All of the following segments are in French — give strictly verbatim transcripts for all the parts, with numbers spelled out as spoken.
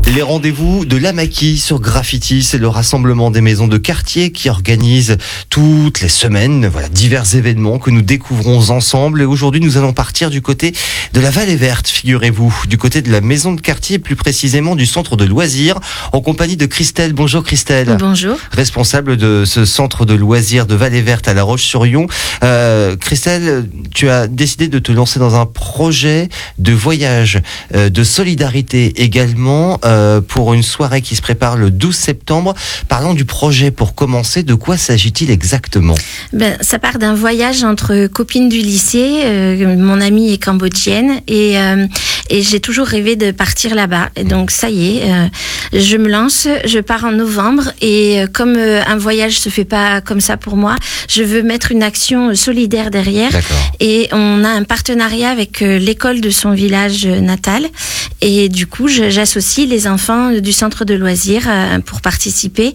Les rendez-vous de l'Amaki sur Graffiti, c'est le rassemblement des maisons de quartier qui organise toutes les semaines voilà, divers événements que nous découvrons ensemble. Et aujourd'hui, nous allons partir du côté de la Vallée Verte, figurez-vous, du côté de la maison de quartier, plus précisément du centre de loisirs, en compagnie de Christelle. Bonjour Christelle. Bonjour. Responsable de ce centre de loisirs de Vallée Verte à La Roche-sur-Yon. Euh, Christelle, tu as décidé de te lancer dans un projet de voyage, euh, de solidarité également, euh, pour une soirée qui se prépare le douze septembre. Parlons du projet pour commencer. De quoi s'agit-il exactement ? Ben, ça part d'un voyage entre copines du lycée. Euh, mon amie est cambodgienne et, euh, et j'ai toujours rêvé de partir là-bas. Et donc ça y est, euh, je me lance. Je pars en novembre et euh, comme euh, un voyage se fait pas comme ça pour moi, je veux mettre une action solidaire derrière. D'accord. Et on a un partenariat avec euh, l'école de son village natal. Et du coup, je, j'associe les enfants du centre de loisirs euh, pour participer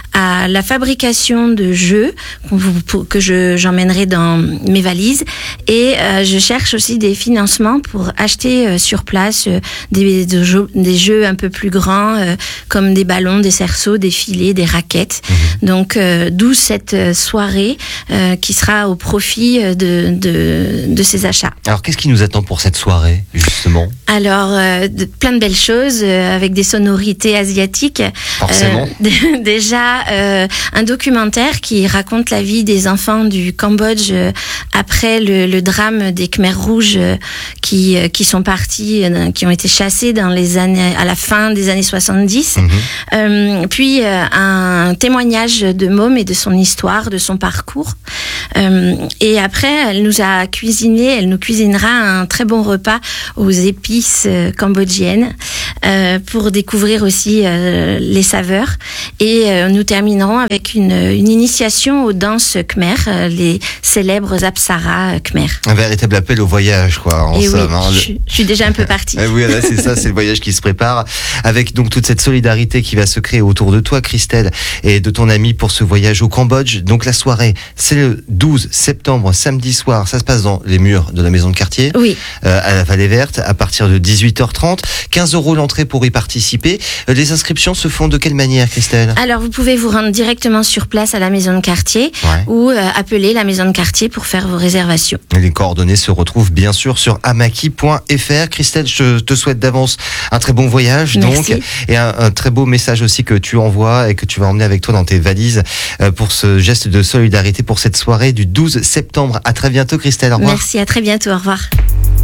à la fabrication de jeux pour, que je, j'emmènerai dans mes valises. Et euh, je cherche aussi des financements pour acheter euh, sur place euh, des, des, jeux, des jeux un peu plus grands, euh, comme des ballons, des cerceaux, des filets, des raquettes. Mmh. Donc, euh, d'où cette soirée euh, qui sera au profit de, de, de ces achats. Alors, qu'est-ce qui nous attend pour cette soirée, justement ? Alors, euh, de, plein de belles choses euh, avec des sonorités asiatiques. Forcément. Euh, déjà, euh, un documentaire qui raconte la vie des enfants du Cambodge euh, après le, le drame des Khmers rouges euh, qui euh, qui sont partis, euh, qui ont été chassés dans les années à la fin des années soixante-dix. Mmh. Euh, puis euh, un témoignage de Môme et de son histoire, de son parcours. Euh, et après, elle nous a cuisiné, elle nous cuisinera un très bon repas aux épices euh, cambodgiennes euh, pour découvrir aussi euh, les saveurs. Et euh, nous terminerons avec une, une initiation aux danses khmer, euh, les célèbres apsaras khmer. Un véritable appel au voyage, quoi, en et somme. Oui, hein. je, je suis déjà un peu partie. Oui, là, c'est ça, c'est le voyage qui se prépare, avec donc toute cette solidarité qui va se créer autour de toi, Christelle, et de ton ami pour ce voyage au Cambodge. Donc la soirée, c'est le douze septembre, samedi soir. Ça se passe dans les murs de la maison de quartier, oui. euh, à la Vallée Verte, à partir de dix-huit heures trente. quinze euros l'entrée pour y participer. Les inscriptions se font de quelle manière, Christelle ? Alors, vous pouvez vous rendre directement sur place à la maison de quartier, ouais. ou euh, appeler la maison de quartier pour faire vos réservations. Et les coordonnées se retrouvent bien sûr sur amaki point f r. Christelle, je te souhaite d'avance un très bon voyage. Merci. Donc, et un, un très beau message aussi que tu envoies et que tu vas emmener avec toi dans tes valises euh, pour ce geste de solidarité pour cette soirée du douze septembre. À très bientôt, Christelle. Au revoir. Merci, à très bientôt. Au revoir.